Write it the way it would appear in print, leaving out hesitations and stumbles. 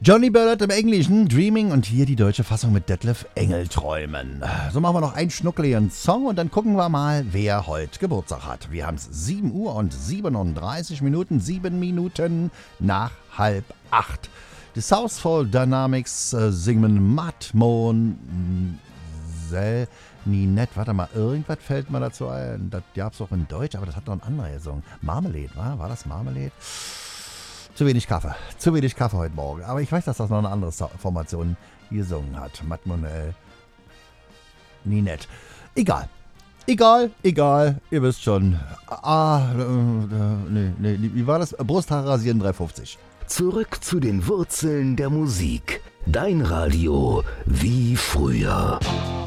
Johnny Ballard im Englischen, Dreaming, und hier die deutsche Fassung mit Detlef Engelträumen. So machen wir noch einen schnuckeligen Song und dann gucken wir mal, wer heute Geburtstag hat. Wir haben es 7 Uhr und 37 Minuten, 7 Minuten nach 7:30. Die Southfall Dynamics singen Matt Moon, Ninette, warte mal, irgendwas fällt mir dazu ein. Das gab es auch in Deutsch, aber das hat noch ein anderer gesungen. Marmalade, war das Marmalade? Zu wenig Kaffee heute Morgen. Aber ich weiß, dass das noch eine andere Formation gesungen hat. Mademoiselle Ninette. Egal, ihr wisst schon. Wie war das? Brusthaare rasieren 3,50. Zurück zu den Wurzeln der Musik. Dein Radio wie früher.